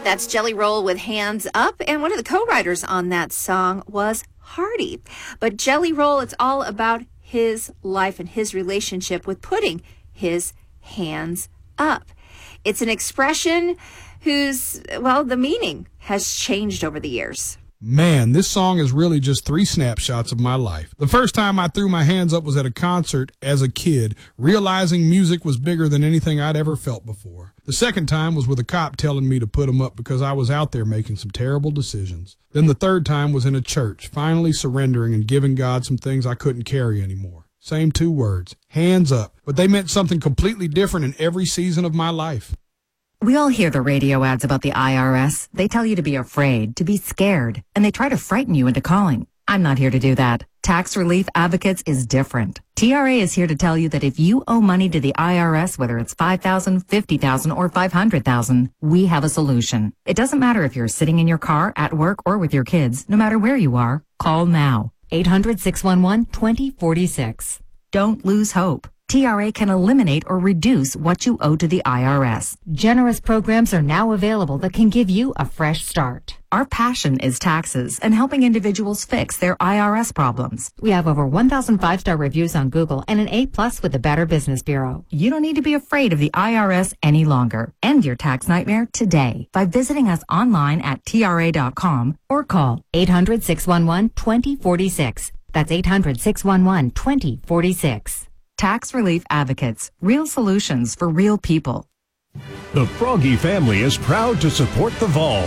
That's Jelly Roll with Hands Up, and one of the co-writers on that song was Hardy. But Jelly Roll, it's all about his life and his relationship with putting his hands up. It's an expression whose, well, the meaning has changed over the years. Man, this song is really just 3 snapshots of my life. The first time I threw my hands up was at a concert as a kid, realizing music was bigger than anything I'd ever felt before. The second time was with a cop telling me to put them up because I was out there making some terrible decisions. Then the third time was in a church, finally surrendering and giving God some things I couldn't carry anymore. Same 2 words, hands up, but they meant something completely different in every season of my life. We all hear the radio ads about the IRS. They tell you to be afraid, to be scared, and they try to frighten you into calling. I'm not here to do that. Tax Relief Advocates is different. TRA is here to tell you that if you owe money to the IRS, whether it's $5,000, $50,000, or $500,000, we have a solution. It doesn't matter if you're sitting in your car, at work, or with your kids. No matter where you are, call now. 800-611-2046. Don't lose hope. TRA can eliminate or reduce what you owe to the IRS. Generous programs are now available that can give you a fresh start. Our passion is taxes and helping individuals fix their IRS problems. We have over 1,000 5-star reviews on Google and an A+ with the Better Business Bureau. You don't need to be afraid of the IRS any longer. End your tax nightmare today by visiting us online at TRA.com or call 800-611-2046. That's 800-611-2046. Tax Relief Advocates, real solutions for real people. The Froggy family is proud to support the Vol.